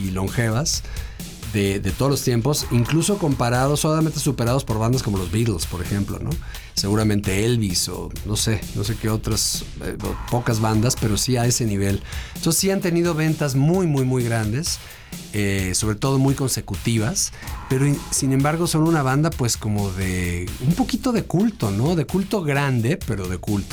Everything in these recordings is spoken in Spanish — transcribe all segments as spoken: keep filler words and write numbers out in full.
y longevas de, de todos los tiempos, incluso comparados, solamente superados por bandas como los Beatles, por ejemplo, ¿no? Seguramente Elvis o no sé, no sé qué otras, eh, pocas bandas, pero sí a ese nivel. Entonces sí han tenido ventas muy, muy, muy grandes, eh, sobre todo muy consecutivas, pero sin embargo son una banda pues como de un poquito de culto, ¿no? De culto grande, pero de culto.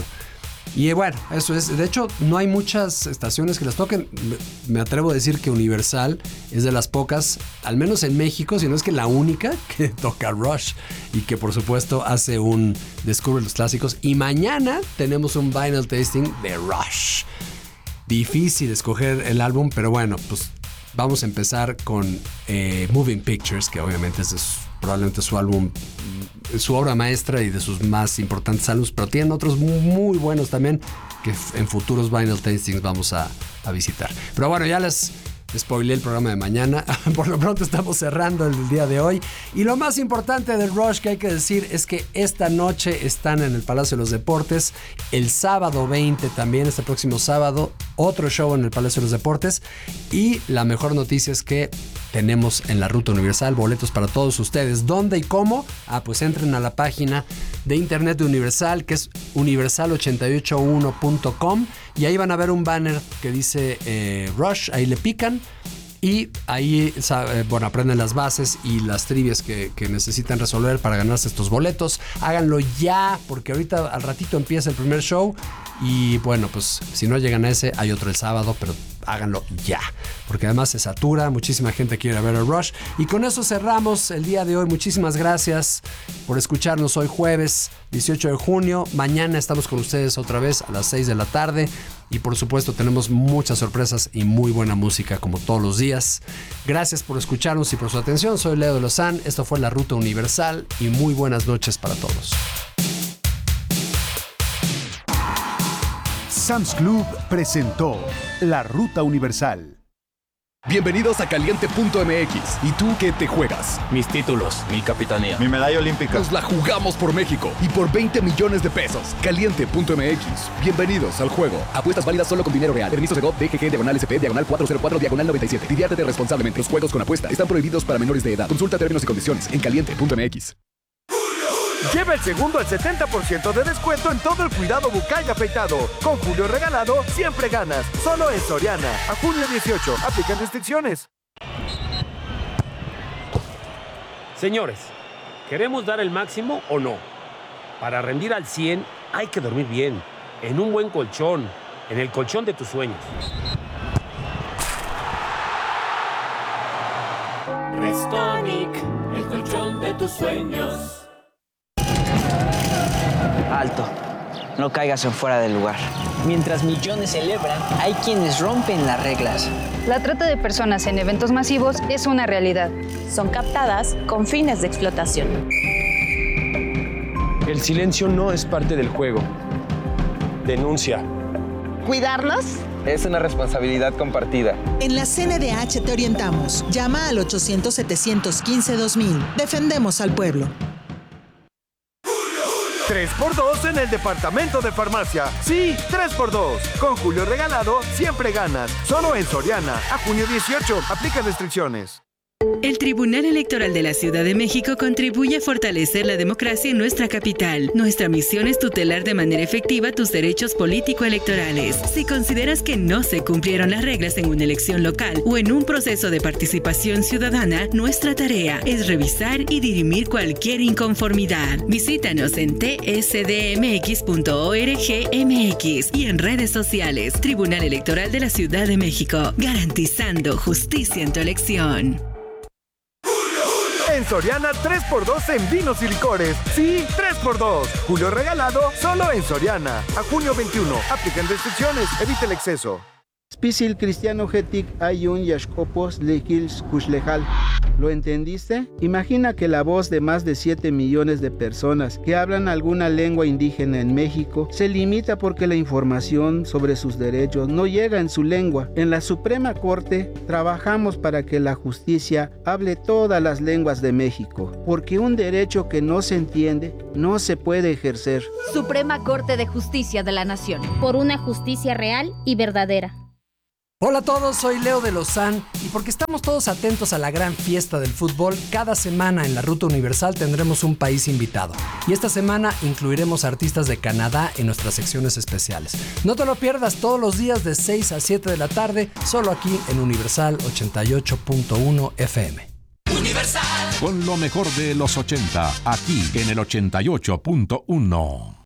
Y bueno, eso es. De hecho, no hay muchas estaciones que las toquen. Me atrevo a decir que Universal es de las pocas, al menos en México, si no es que la única que toca Rush. Y que por supuesto hace un Descubre los Clásicos. Y mañana tenemos un vinyl tasting de Rush. Difícil escoger el álbum, pero bueno, pues vamos a empezar con eh, Moving Pictures, que obviamente es de su, probablemente su álbum, su obra maestra y de sus más importantes álbumes, pero tienen otros muy, muy buenos también que en futuros vinyl tastings vamos a, a visitar. Pero bueno, ya les spoileé el programa de mañana. Por lo pronto estamos cerrando el día de hoy. Y lo más importante del Rush que hay que decir es que esta noche están en el Palacio de los Deportes. El sábado veinte también, este próximo sábado, otro show en el Palacio de los Deportes. Y la mejor noticia es que tenemos en la Ruta Universal boletos para todos ustedes. ¿Dónde y cómo? Ah, pues entren a la página de internet de Universal, que es universal ochenta y ocho uno punto com, y ahí van a ver un banner que dice eh, Rush. Ahí le pican y ahí bueno, aprenden las bases y las trivias que, que necesitan resolver para ganarse estos boletos. Háganlo ya, porque ahorita al ratito empieza el primer show. Y bueno, pues si no llegan a ese, hay otro el sábado, pero háganlo ya, porque además se satura, muchísima gente quiere ver el Rush. Y con eso cerramos el día de hoy. Muchísimas gracias por escucharnos hoy jueves dieciocho de junio. Mañana estamos con ustedes otra vez a las seis de la tarde. Y por supuesto tenemos muchas sorpresas y muy buena música como todos los días. Gracias por escucharnos y por su atención. Soy Leo de Lozán, esto fue La Ruta Universal y muy buenas noches para todos. Sam's Club presentó La Ruta Universal. Bienvenidos a Caliente punto M X. ¿Y tú qué te juegas? Mis títulos, mi capitanía, mi medalla olímpica. Nos la jugamos por México y por veinte millones de pesos. Caliente punto M X. Bienvenidos al juego. Apuestas válidas solo con dinero real. Permiso de G O V, D G G, diagonal S P, diagonal cuatrocientos cuatro, diagonal noventa y siete. Diviértete responsablemente. Los juegos con apuesta están prohibidos para menores de edad. Consulta términos y condiciones en Caliente punto M X. Lleva el segundo al setenta por ciento de descuento en todo el cuidado bucal y afeitado. Con Julio Regalado, siempre ganas. Solo en Soriana. A junio dieciocho. Aplican restricciones. Señores, ¿queremos dar el máximo o no? Para rendir al cien hay que dormir bien, en un buen colchón, en el colchón de tus sueños. Restonic, el colchón de tus sueños. Alto, no caigas en fuera del lugar. Mientras millones celebran, hay quienes rompen las reglas. La trata de personas en eventos masivos es una realidad. Son captadas con fines de explotación. El silencio no es parte del juego. Denuncia. ¿Cuidarnos? Es una responsabilidad compartida. En la C N D H te orientamos. Llama al ochocientos, setecientos quince, dos mil. Defendemos al pueblo. tres por dos en el departamento de farmacia. Sí, tres por dos. Con Julio Regalado, siempre ganas. Solo en Soriana. A junio dieciocho. Aplica restricciones. El Tribunal Electoral de la Ciudad de México contribuye a fortalecer la democracia en nuestra capital. Nuestra misión es tutelar de manera efectiva tus derechos político-electorales. Si consideras que no se cumplieron las reglas en una elección local o en un proceso de participación ciudadana, nuestra tarea es revisar y dirimir cualquier inconformidad. Visítanos en t s d m x punto org m x y en redes sociales. Tribunal Electoral de la Ciudad de México, garantizando justicia en tu elección. En Soriana, tres por dos en vinos y licores. Sí, tres por dos. Julio Regalado, solo en Soriana. A junio veintiuno. Aplican restricciones. Evita el exceso. Spisil cristiano getic ayun yashkopos lekils kushlejal. ¿Lo entendiste? Imagina que la voz de más de siete millones de personas que hablan alguna lengua indígena en México se limita porque la información sobre sus derechos no llega en su lengua. En la Suprema Corte trabajamos para que la justicia hable todas las lenguas de México, porque un derecho que no se entiende no se puede ejercer. Suprema Corte de Justicia de la Nación. Por una justicia real y verdadera. Hola a todos, soy Leo de Lozán y porque estamos todos atentos a la gran fiesta del fútbol, cada semana en la Ruta Universal tendremos un país invitado. Y esta semana incluiremos artistas de Canadá en nuestras secciones especiales. No te lo pierdas todos los días de seis a siete de la tarde, solo aquí en Universal ochenta y ocho punto uno F M. Universal. Con lo mejor de los ochenta, aquí en el ochenta y ocho punto uno.